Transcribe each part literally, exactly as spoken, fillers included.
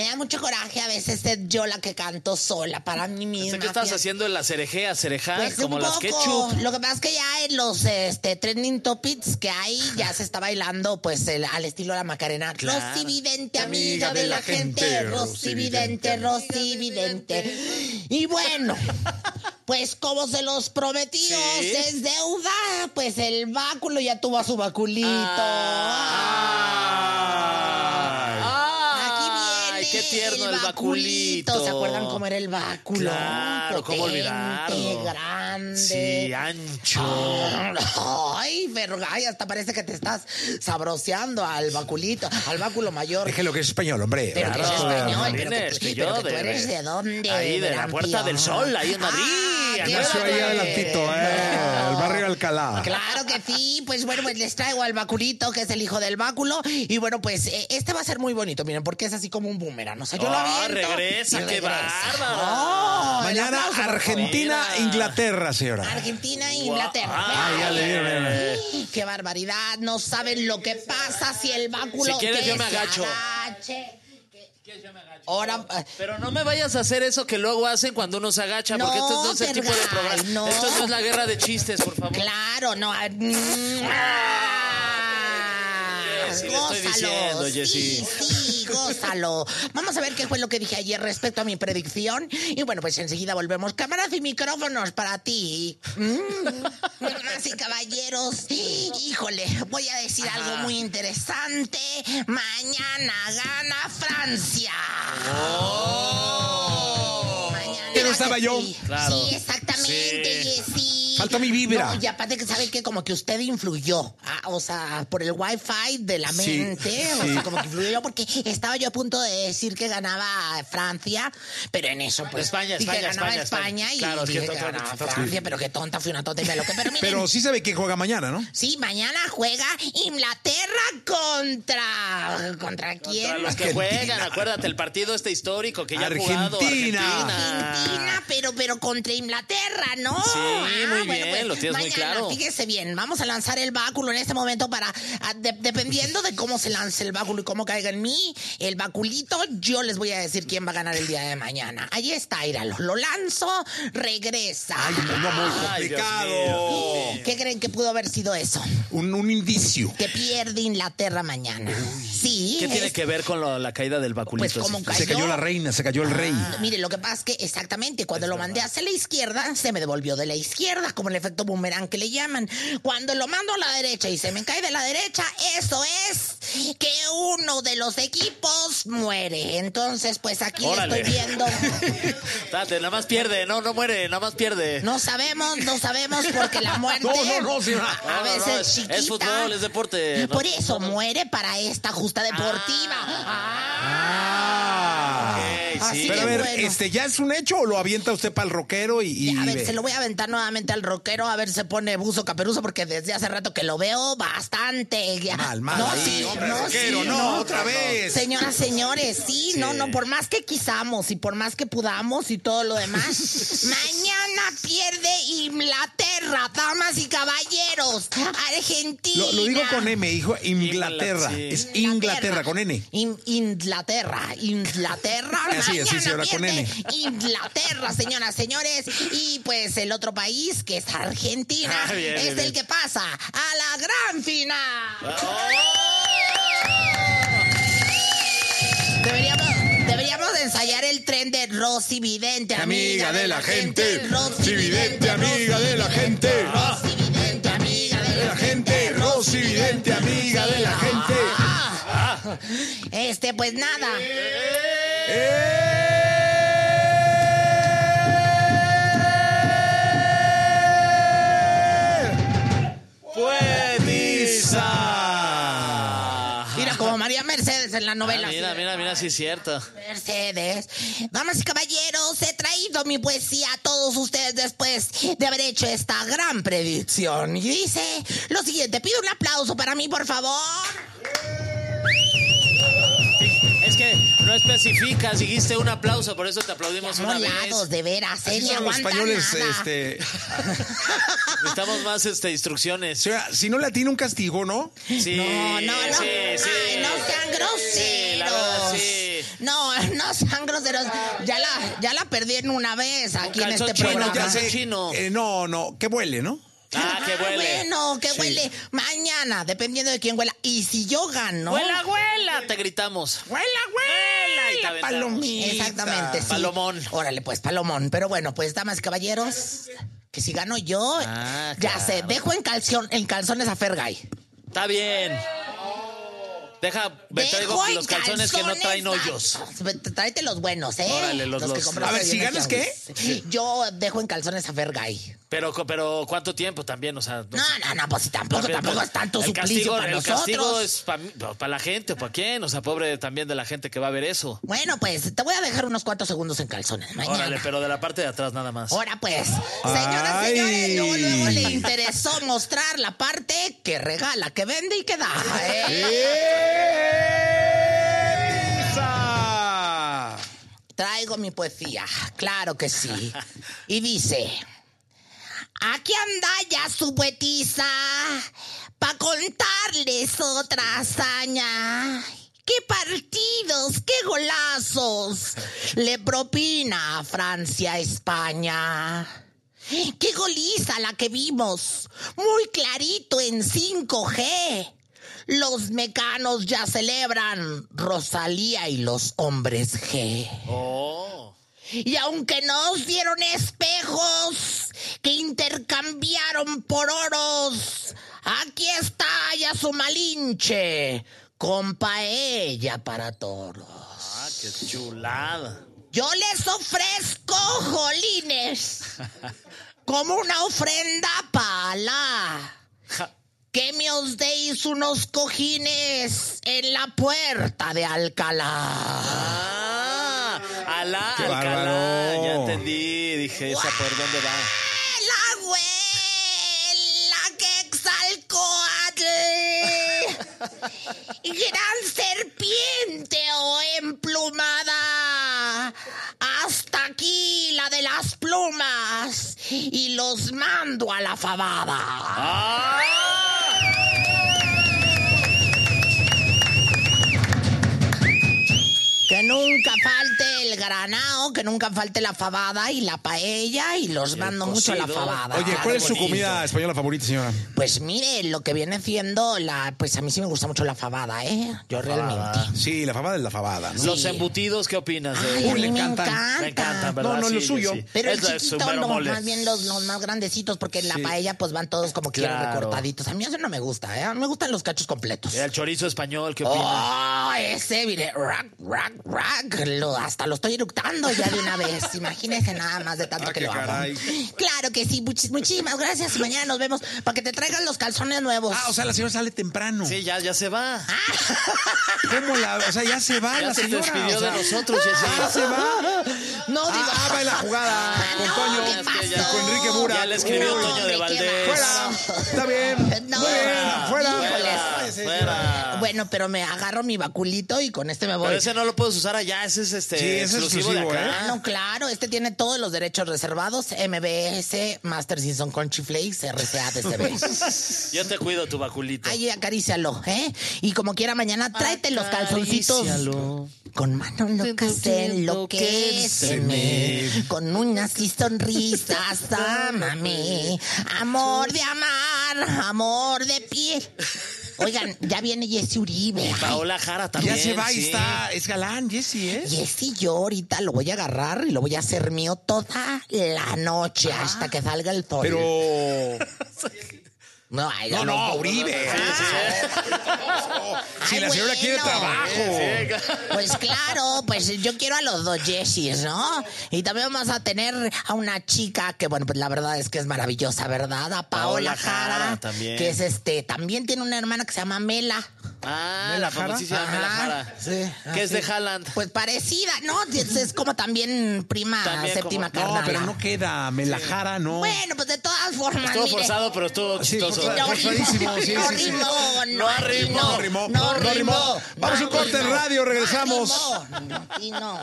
da mucho coraje a veces ser yo la que canto sola para mí misma. Pensé que estás haciendo el acerejea, cerejá, pues como un las poco. ketchup. Lo que pasa es que ya en los este, trending topics que hay, ya se está bailando pues el, al estilo de la Macarena. Claro. Rosy Vidente, amiga de la gente. Rosy Vidente, Rosy Vidente. Y bueno, pues como se los prometió, Sí. es deuda, pues el báculo ya tuvo a su baculito. Ay. Aquí viene Qué tierno el baculito. baculito. ¿Se acuerdan cómo era el báculo? Claro, cómo Potente, olvidarlo. grande. Sí, ancho. Ay, Fergay, hasta parece que te estás sabroseando al baculito, al báculo mayor. Es que lo que es español, hombre. Pero que Claro, es español, pero que, tienes tú- que pero yo que tú de- eres de dónde. ahí de la Gran Puerta tío. del Sol, ahí en Madrid. Ah, qué Nació ahí bárbaro. adelantito, ¿eh? El barrio Alcalá. Claro que sí, pues bueno, pues les traigo al baculito, que es el hijo del báculo. Y bueno, pues eh, este va a ser muy bonito, miren, porque es así como un boomerang. O sea, yo lo Ah, aviento regresa, y qué bárbaro. Oh, el Mañana aplauso, por Argentina, favor. Inglaterra, señora. Argentina e Guau. Inglaterra. Ah, ya le dieron, mira, Ay, qué barbaridad. No saben lo que pasa si el báculo. Si quieres, que yo me se agacho. agache. Ahora, eh, Pero no me vayas a hacer eso que luego hacen cuando uno se agacha, No, porque esto no es el tipo de Fergay, programa. no. Esto no es la guerra de chistes, por favor. claro, no. ah, mm, ah, Jessy, le estoy gózalo, diciendo, Jessy. Sí, sí, gózalo. Vamos a ver qué fue lo que dije ayer respecto a mi predicción. Y bueno, pues enseguida volvemos. Cámaras y micrófonos para ti. Mm, damas y caballeros, híjole, voy a decir algo muy interesante. Mañana gana Francia. Mañana Que no estaba que yo. sí. Claro. Sí, exactamente, Sí. Jessy. Falta mi vibra. No, y aparte que sabe que como que usted influyó, ah, o sea, por el wifi de la Sí, mente, o sí. sea, como que influyó porque estaba yo a punto de decir que ganaba Francia, pero en eso pues España, dije que España, ganaba España, España, España. y Claro, es que dije que tonta, ganaba tonta, Francia, pero qué tonta, fui una tonta y me lo que, pero miren, Pero sí sabe que juega mañana, ¿no? sí, mañana juega Inglaterra contra ¿contra quién? Contra los que Argentina. juegan, acuérdate, el partido este histórico que ya ha jugado. Argentina. Argentina, pero, pero contra Inglaterra, ¿no? Sí, muy bueno, bien, lo tienes muy mañana, claro. Fíjese bien, vamos a lanzar el báculo en este momento para, a- de- dependiendo de cómo se lance el báculo y cómo caiga en mí, el baculito, yo les voy a decir quién va a ganar el día de mañana. Ahí está, íralo, lo lanzo, regresa. Ay, no, muy Ay, Dios complicado. mío. ¿Qué creen que pudo haber sido eso? Un, un indicio. Que pierde Inglaterra mañana. Sí. ¿Qué tiene es- que ver con lo- la caída del baculito? Pues como ese? cayó. Se cayó la reina, se cayó el rey. Mire, lo que pasa es que exactamente cuando lo mandé hacia la izquierda, se me devolvió de la izquierda, como el efecto boomerang que le llaman. Cuando lo mando a la derecha y se me cae de la derecha, eso es que uno de los equipos muere. Entonces, pues aquí le Órale. estoy viendo. Date, nada más pierde, no, no muere, nada más pierde. No sabemos, no sabemos porque la muerte No, no, no, sí, a No, no, veces no, es- chiquita. es fútbol, es deporte, no, Por eso no, no. muere para esta justa deportiva. Ah. Ok, Así sí. Pero a que ver, bueno. este, ¿ya es un hecho o lo avienta usted para el rockero y, y A ver, ve? se lo voy a aventar nuevamente al rockero, a ver si se pone buzo caperuzo, porque desde hace rato que lo veo bastante. Ya. Mal, mal. No, ahí, sí, hombre, no, rockero, sí, no, otra vez. Señoras, señores, sí, no, no, por más que quisamos y por más que pudamos y todo lo demás, mañana pierde Inglaterra, damas y caballeros, Argentina. Lo, lo digo con M, hijo, Inglaterra. Sí. Es Inglaterra, con N. In- Inglaterra, Inglaterra. Así, así, mañana señora, con pierde N. Inglaterra, señoras, señores. Y pues el otro país, que es Argentina, Ah, bien, es bien, el bien. que pasa a la gran final. Deberíamos, deberíamos de ensayar el tren de Rosy Vidente, amiga de la gente. Rosy Vidente, amiga de la gente. Rosy Vidente, amiga de la gente. Rosy Vidente, amiga de la gente. Ah, Este, pues nada. Poetisa. Mira, como María Mercedes en la novela. Ah, mira, sí. mira, mira, sí es cierto. Mercedes. Damas y caballeros, he traído mi poesía a todos ustedes después de haber hecho esta gran predicción. Y dice lo siguiente, pido un aplauso para mí, por favor. Es que no especificas, dijiste un aplauso, por eso te aplaudimos una vez. Molados, de veras, eh, Así ni son los aguanta españoles, nada. este... Necesitamos más este, instrucciones. Señora, si no le tiene un castigo, ¿no? Sí, No, no, no. sí, sí. Ay, no sean groseros. Sí, la verdad, sí. No, no sean groseros. Ya la, ya la perdí en una vez aquí en este chino, programa. ya sé. chino. Eh, no, no, que huele, ¿no? Ah, que huele. Bueno, que Sí. huele. Mañana, dependiendo de quién huela. Y si yo gano... ¡Huela, huela! Te gritamos. ¡Huela, Huela, y te huela! aventamos. Palomita. Exactamente, sí. Palomón. Órale, pues, palomón. Pero bueno, pues, damas y caballeros, que si gano yo, Ah, ya claro. sé, dejo en, calción, en calzones a Fergay. Está bien. Deja, me traigo Dejo en los calzones que no traen a- hoyos. Tráete los buenos, ¿eh? Órale, los- que los- compraste A ver, ahí si en el ganas, tianguis. Yo dejo en calzones a Fergay. Pero, pero ¿cuánto tiempo también? O sea, No, no, no, pues tampoco, También, tampoco pues, es tanto el suplicio castigo, para el nosotros. castigo es para la gente o para quién. O sea, pobre también de la gente que va a ver eso. Bueno, pues te voy a dejar unos cuantos segundos en calzones mañana. Órale, pero de la parte de atrás nada más. Ahora pues, señoras y Ay. señores, luego, luego le interesó mostrar la parte que regala, que vende y que da. ¿eh? ¡Esa! Traigo mi poesía, claro que sí. Y dice, aquí anda ya su poetisa pa' contarles otra hazaña. ¡Qué partidos, qué golazos le propina a Francia a España! ¡Qué goliza la que vimos! Muy clarito en cinco G. Los mecanos ya celebran Rosalía y los hombres G. Oh. Y aunque nos dieron espejos que intercambiaron por oros, aquí está ya su Malinche con paella para toros. Ah, qué chulada. Yo les ofrezco, jolines, como una ofrenda para Alá, que me os deis unos cojines en la puerta de Alcalá. Ah, Alá, Qué Alcalá. bárbaro. Ya entendí. Dije, ¿esa por dónde va? La abuela Quetzalcóatl, gran serpiente o emplumada, hasta aquí la de las plumas y los mando a la fabada. ¡Ah! Que nunca falte el granao, que nunca falte la fabada y la paella y los mando mucho a la cocido. fabada. Oye, ¿cuál es su bonito. comida española favorita, señora? Pues mire, lo que viene siendo la... Pues a mí sí me gusta mucho la fabada, ¿eh? Yo realmente. Sí, la fabada es la fabada, ¿no? Los Sí. embutidos, ¿qué opinas? de- Ay, Uy, a mí le me encantan. encanta. Me encantan, ¿verdad? No, no, lo Sí, suyo. sí. Pero el Eso es chiquito un mero no, mole. más bien los, los más grandecitos, porque en la Sí. paella pues van todos como quieren Claro. recortaditos. A mí eso no me gusta, ¿eh? A mí me gustan los cachos completos. El chorizo español, ¿qué opinas? ¡Oh! Ese, mire, rack, rack, rack. Lo, hasta lo estoy eructando ya de una vez. Imagínese nada más de tanto Ah, que qué lo hago. caray. Claro que sí. Muchis- muchísimas gracias. Y mañana nos vemos para que te traigan los calzones nuevos. Ah, o sea, la señora sale temprano. Sí, ya, ya se va. ¿Cómo la...? O sea, ya se va Ya la se señora. despidió o sea, de nosotros, ya se- ya se va. No, digo... Ah, ah, va en la jugada Ah, con no, Toño. ¿qué Es que pasó? ya- con Enrique Mura. Ya le escribió No, Toño de hombre, qué Valdés. Fuera. Está bien. No. Muy bien. Fuera. Híjoles. Fuera. Bueno, pero me agarro mi baculito y con este me voy. Pero ese no lo puedes usar allá, ese es este Sí, ese es exclusivo, exclusivo, de ¿eh? acá. No, claro, este tiene todos los derechos reservados. M B S, Master Season Crunchy Flakes, R C A D C B. Yo te cuido tu baculito. Ahí acarícialo, ¿eh? Y como quiera mañana, tráete los calzoncitos. Acarícialo. Con manos locas enloquéceme, con uñas y sonrisas, ámame. Amor de amar, amor de piel. Oigan, ya viene Jesse Uribe. Ay, Paola Jara también. Ya se va y sí. está... Es galán, Jesse, ¿eh? Jesse, yo ahorita lo voy a agarrar y lo voy a hacer mío toda la noche hasta que salga el sol. Pero... No, ay, No, no, Uribe. Si Ay, la señora bueno. quiere trabajo. Pues claro, pues yo quiero a los dos Jessies, ¿no? Y también vamos a tener a una chica que, bueno, pues la verdad es que es maravillosa, ¿verdad? A Paola, Paola Jara, Jara, también. que es este, también tiene una hermana que se llama Mela. Ah, ¿Mela la Jara? famosísima Mela Ajá, Jara. sí, Que es así. de Haaland. Pues parecida, ¿no? Es, es como también prima También séptima como- No, carnala. pero no queda. Melajara, no. Bueno, pues de todas formas, Estuvo mire. forzado, pero estuvo Sí, chistoso. forzado. forzadísimo, sí, no sí, sí. rimó, no, No arrimó. no, No rimó, no no rimó. rimó. Vamos a un corte en radio, regresamos. No rimó, y no.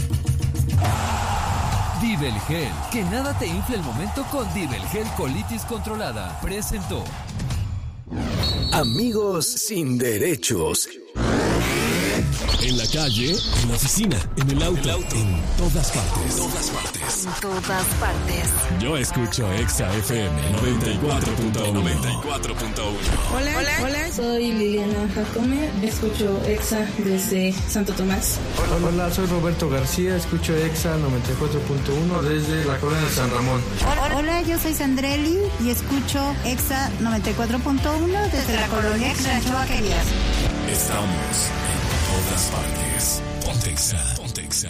Divelgel, que nada te infle el momento con Divelgel Colitis Controlada. Presentó. Amigos sin derechos. En la calle, en la oficina, en el auto, en todas partes. Todas partes. En todas partes. Yo escucho Exa F M noventa y cuatro punto uno. Hola, hola, hola, soy Liliana Jacome, escucho Exa desde Santo Tomás. Hola, hola, soy Roberto García, escucho Exa noventa y cuatro punto uno desde la colonia de San Ramón. Hola, hola, yo soy Sandreli y escucho Exa noventa y cuatro punto uno desde la colonia Rancho Vaquerías. Estamos en todas partes. Ponte Exa, ponte Exa.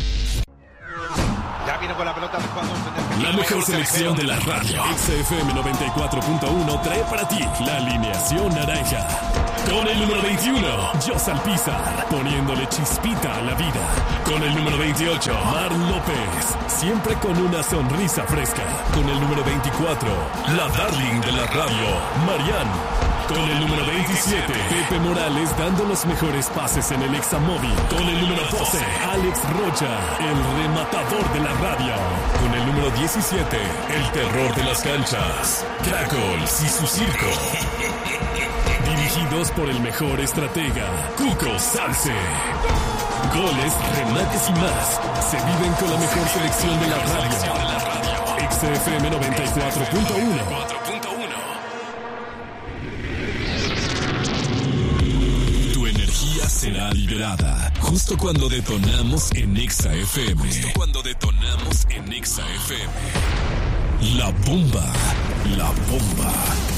Ya viene con la pelota jugando. La mejor selección de la radio. Exa F M noventa y cuatro punto uno trae para ti la alineación naranja. Con el número veintiuno, Jos Alpizar, poniéndole chispita a la vida. Con el número veintiocho, Mar López, siempre con una sonrisa fresca. Con el número veinticuatro, la darling de la radio, Marianne. Con el número veintisiete, Pepe Morales dando los mejores pases en el Examóvil. Con el número doce, Alex Rocha, el rematador de la radio. Con el número diecisiete, el terror de las canchas, Crackles y su circo. Dirigidos por el mejor estratega, Cuco Salce. Goles, remates y más se viven con la mejor selección de la radio. X F M noventa y cuatro punto uno. Será liberada justo cuando detonamos en Exa F M. Justo cuando detonamos en Exa F M. La bomba, la bomba.